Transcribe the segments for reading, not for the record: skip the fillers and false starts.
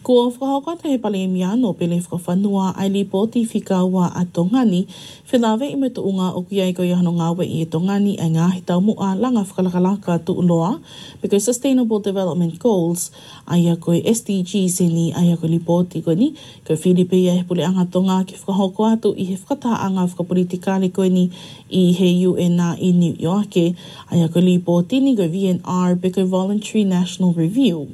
Ko whakahokata he pale miano pele whakawhanua ai li poti whikaua a tongani, whilawe I me tu unga o kia I ko iahano ngawe I tongani ai ngā he tau mua langa whakalakalaka tu uloa, because Sustainable Development Goals ai a koe SDGs ni ai a koe li poti koe ni, koe Whilipe ia he pule anga tonga ki whakahoko atu I he whakataanga whakapolitikani koe ni I he UN I New York, ai a koe li poti ni koe VNR pe koe Voluntary National Review.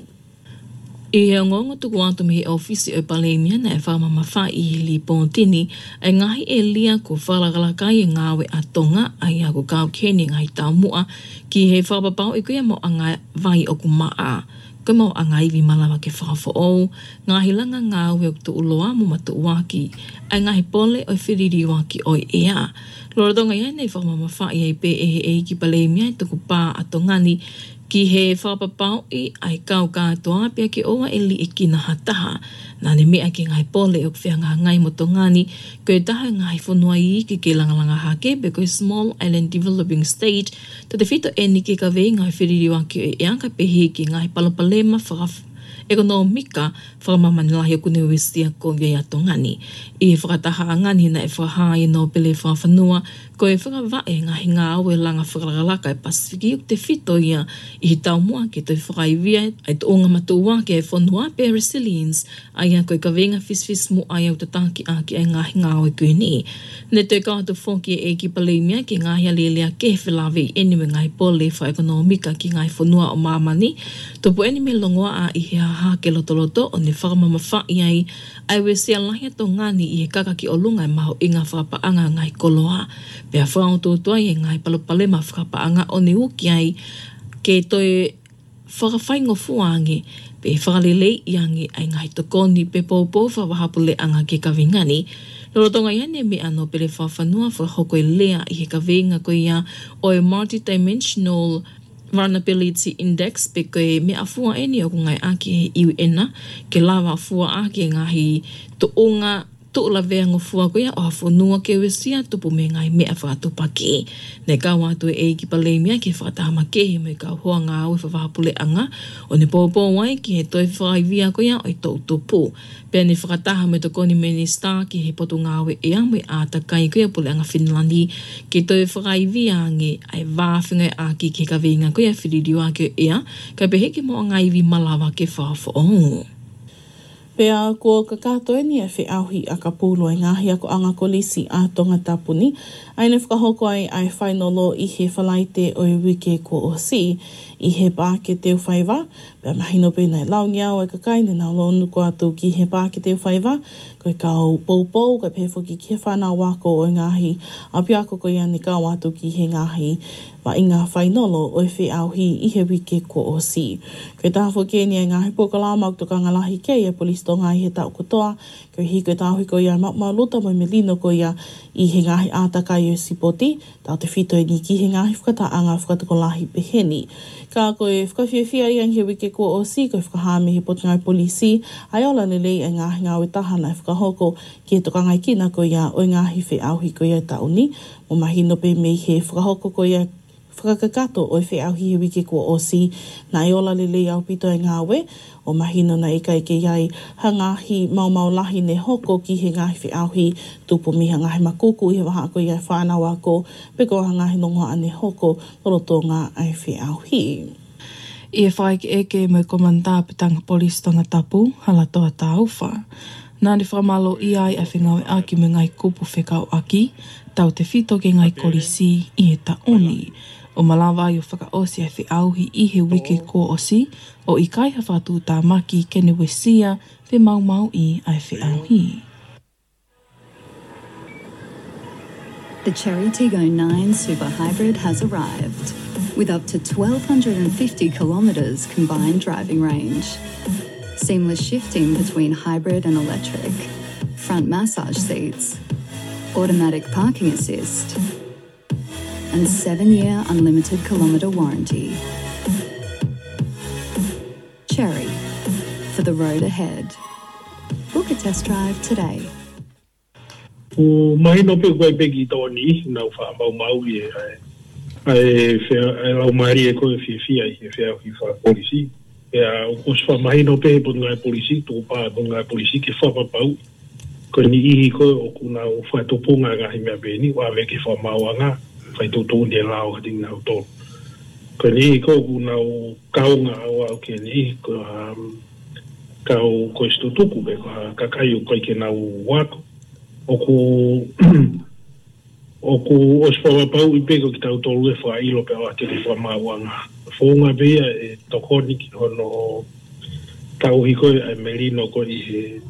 I hea ngongo tuku atu mihi ofisi o Palemia na e whama mawhai I li pōtini, ai ngahi e lia ko whalakalakai e ngāwe a tonga ai a ko kau keni ngahi tau mua ki he whapapau I kuia mo anga vai o kumaa. Koe mo anga iwi malawa ke whawha o, ngahi langa ngāwe o tu uloa mo matu waki, ai ngahi pole o whiriri waki o ea. Loradonga ia nei whama mawhai ai pe e ki Palemia I tuku pā a tongani, ki he whapapau I ai kau kātoa pia ki oa e li I kina hataha. Nā ne mea ki ngai pole o whianga ngai mo tongani, koe taha ngai whanua I ki langalanga hake pe koe Small Island Developing Stage, ta te whito e ni ki ka vei ngai whiririwa ki o eanga pe he ki ngai palapalema ekonomika whakamamanilahi o kune uistia ko via tongani. I whakataha ngani na e whahai no pele whawhanua, ko e whakavae ngahi ngā aue langa whakalakalaka e Pasifiki o te whito ia I hi tau mua ki te whakaivia ai te onga matua ki e whanua pe resilience ai a koe ka venga fisfis mu ai au tataki a ki ai ngahi ngā aue koe ni. Ne te kātu whoki e ki Palemia ki ngahi alelea ke whilawe I eniwe ngai pole wha ekonomika ki ngai whanua o mamani, topu eniwe longoa a I hea ha ke lotoloto o ne whakamamawhai ai we sea lahia tō ngani I he kakaki o lunga e maho I ngā whakapaanga ngai koloa. Pea whaototua I ngai palopalema whakapaanga o ne uki ai ke toi whakawhaingo fuange pe whakalelei iangi ai ngai tokoni pe pōpō whawahapule anga ke kawingani. Lorotonga ia ne me ano pere whawhanua whahoko e lea I he kawenga ko ia o e multidimensional Vulnerability Index pe koe me afua eni o ngai aki he iuena ke lawa afua aki ngahi to onga to la vengo fua ko ia o afonua ke wesia tupu me ngai me whaatupaki. Ne kawa atu e ki Palemia ki whaatahama ke me kau hoa ngā ue whawahapule anga o ne pōpō wai ki he toi whaivia ko ia o I tau tupu. Pea ne whakataha me tokoni minister ki he potu ngā ue ea me ātakai ko ia pule anga Finlandi ki toi whaivia nge ai wāwhinga aki ki ka venga ko ia whiririwa ke ea ka peheki mo ngai vi malawa ke whawha o. Pea ko ka katoe ni e whiauhi a ka pūlo e ngahi ako anga kolisi a tonga tapuni, ai ne whakahoko ai whainolo I he whalaite o I wike ko o si, I he pāke teo whaiva, pea mahino pēnei launia o e ka kaine nā lonu ko atu ki he pāke teo whaiva, koe kau poupou, koe pēwhoki ki he whanau wako o ngahi, a pia ako ko ia ni kau atu ki he ngahi, wa inga whainolo o e whiauhi I he wike ko o si. Koe tāwho ke ni e ngahi pokalama o tokanga lahi kei e polis tonga I he tau kotoa, koe hi koe tāwhi ko ia mauluta mo melino ko ia I he ngahi ātakai o sipoti, tau te whito e ni ki he ngahi whakataanga whakatako lahi peheni. Ka koe whakawhiawhia I he wike ko o si, koe whakahame he poti ngai polisi, ai ola lelei e ngahi ngā tahana e whakahoko ki he tokangai kina ko ia o ngahi whiauhi ko ia tauni, mo mahino pe mei he whakahoko ko ia whakakakato o whiauhi he wike ko o si, na e ola lelei au pito e ngāwe, o mahino na ikai ke iai hangahi mau lahi ne hoko ki he ngahi whiauhi tupu mi hangahi makuku I he waha ko iai whanau ako, peko hangahi nongoa ane hoko loroto ngā ai whiauhi. I e whaike eke mo komanda petanga polis tonga tapu, hala toa tāuwha. Nā ne whamalo I ai a whingawe aki me ngai kupu whekau aki, tau te whito ke ngai kolisi I he taoni. O malawa I o whakaosi a whiauhi I he wike ko osi, o I kai hawhatu tā maki kene wesia pe mau I ai whiauhi. The Cherry Tiggo 9 Super Hybrid has arrived, with up to 1,250 kilometres combined driving range. Seamless shifting between hybrid and electric, front massage seats, automatic parking assist, and 7-year unlimited kilometre warranty. Cherry, for the road ahead. Book a test drive today. O mahino pe koe peki tōni, nau wha mau I ai lau maari e koe whiawhia I he whiauhi wha polisi. ya o se mahino pe po ngai polisi to pa po ngai polisi ke fa pa pau ko ni I ko o kuna o fa to punga ga himia be ni wa ve ke fa mawanga fa to de lao ding na to ko ni ko kuna o kaunga wa ke ni ko kau ko sto tuku be ka kai ko ke na wa o ku os pa pau I pe ko ki tau to le fa I lo pe wa te fa mawanga fonga bea e tokoni ki hono kau hiko e melino ko I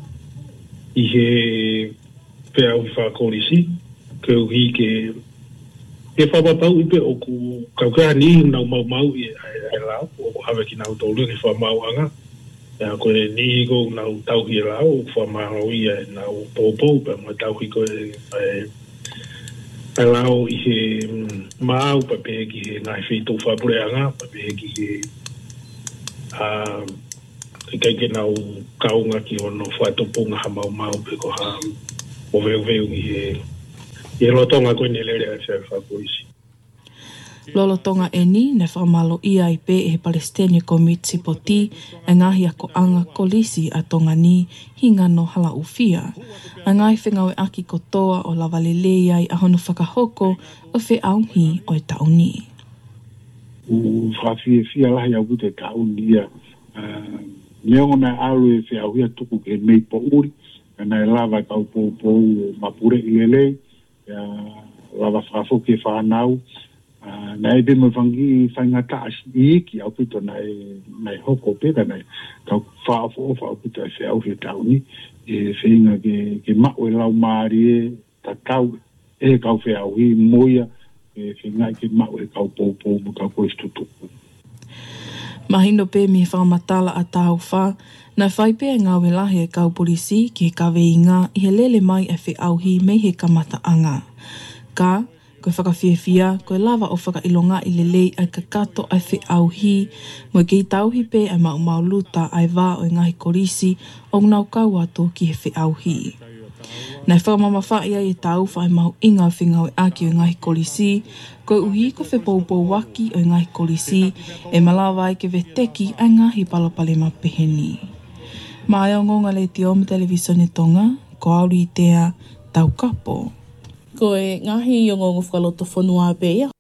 he pea ui whakorisi ke uhi ke whapapau ipe o ku kaukea ni nau mau I lau o hawe ki nau tolu ke whamauanga ko ni ko nau tauhi e lau o whamau I nau pōpou pe ma tauhi ko e lau I he mau pa pe ki he ngai whitu whapureanga pa pe ki he kai ke nau kaunga ki ono whatupunga ha mau pe ko ha o veu I he lotonga koe ne lere a se whapuisi. Lolotonga e ni ne whamalo ia I pe e Palestine Committee Poti e ngahi ako anga kolisi a tonga ni hinga no hala ufia. A ngai whengau e aki kotoa o lawa lelei ai a hono whakahoko o whi auhi o e tauni. Whawhie whia lahi au te tauni ia. Neongo na alu e whi auhia tuku ke mei po uri. Nai lava kau pou mapure I lelei. Lava whafoke whanau. Nai be mo vangi whaingata asi ki au pito nai hoko peka nai kau whaafo au pito e whiau he tauni e whainga ke mau e lau maari e tatau e kau whiau hi moia e whainga ke mau e kau pou mo kau koistutuku. Mahino pe mi whamatala a tāu wha, na whaipe e ngā welahe e kau polisi ki he kawe I ngā I he lele mai e whiau hi mei he kamata anga. Ka, koe whakawhiawhia, koe lava o whakailonga I lelei ai ka kato ai whiau hi, mo kei tauhi pe ai mau luta ai wā o ngahi korisi o ngau kau atu ki he whiau hi. Nei whakamamawhai ai e tau whai mau inga whingau e aki o ngahi korisi, koe uhi ko whepopou waki o ngahi korisi e malawa ai ke veteki ai ngahi palapale mapeheni. Mai o ngonga le te omu televisione tonga, ko auri I tea tau kapo. Ko e ngahi I o ngongo whakaloto whanua beia.